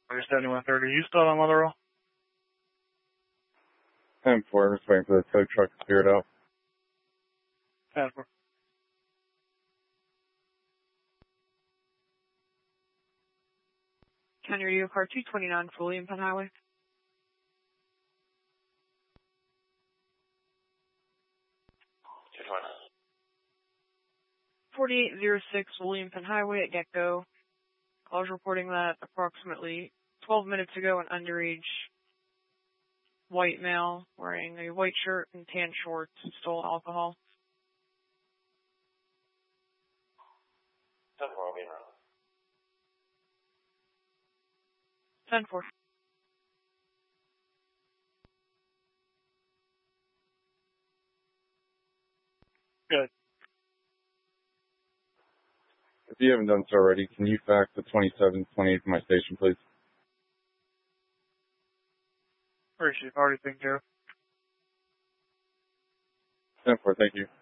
7130. You still on Mother Roll? 10-4, just waiting for the tow truck to clear it out. 10-4. County Radio Car 229 for William Penn Highway. 4806 William Penn Highway at Gecko. Calls reporting that approximately 12 minutes ago, an underage white male wearing a white shirt and tan shorts stole alcohol. 10-4, I'll be around. 10-4. Good. If you haven't done so already, can you fax the 2728 to my station, please? Appreciate it. Already taken care of. 10-4, thank you.